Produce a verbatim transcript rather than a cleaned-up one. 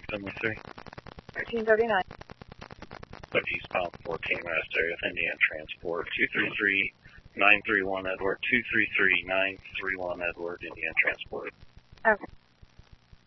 Finley three. thirteen thirty-nine. But eastbound fourteen West area with Indian Transport. two three three, nine three one Edward. two three three, nine three one Edward, Indian Transport. Okay.